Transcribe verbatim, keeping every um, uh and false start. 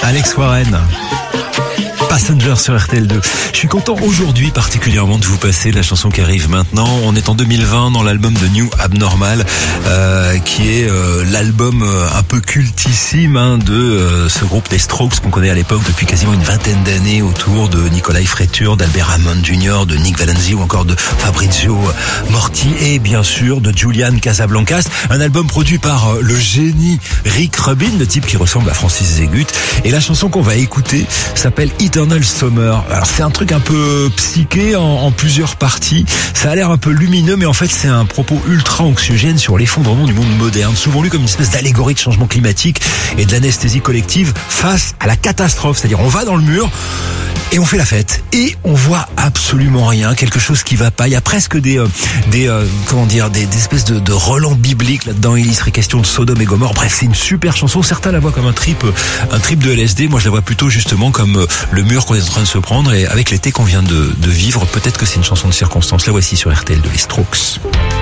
Alex Warren. Passenger sur R T L deux. Je suis content aujourd'hui particulièrement de vous passer la chanson qui arrive maintenant. On est en deux mille vingt dans l'album de New Abnormal, euh, qui est euh, l'album euh, un peu cultissime hein, de euh, ce groupe des Strokes qu'on connaît à l'époque depuis quasiment une vingtaine d'années, autour de Nikolai Freitur, d'Albert Hammond junior, de Nick Valenzi ou encore de Fabrizio Morti et bien sûr de Julian Casablancas. Un album produit par euh, le génie Rick Rubin, le type qui ressemble à Francis Zégut. Et la chanson qu'on va écouter s'appelle Eternal Summer. Alors c'est un truc un peu psyché en, en plusieurs parties. Ça a l'air un peu lumineux, mais en fait c'est un propos ultra anxiogène sur l'effondrement du monde moderne, souvent lu comme une espèce d'allégorie de changement climatique et de l'anesthésie collective face à la catastrophe. C'est-à-dire on va dans le mur et on fait la fête et on voit absolument rien, quelque chose qui va pas. Il y a presque des euh, des euh, comment dire des, des espèces de, de relents bibliques là-dedans. Il serait question de Sodome et Gomorrhe. Bref, c'est une super chanson. Certains la voient comme un trip un trip de L S D. Moi je la vois plutôt justement comme euh, le mur qu'on est en train de se prendre, et avec l'été qu'on vient de, de vivre, peut-être que c'est une chanson de circonstance. La voici sur R T L deux, les Strokes.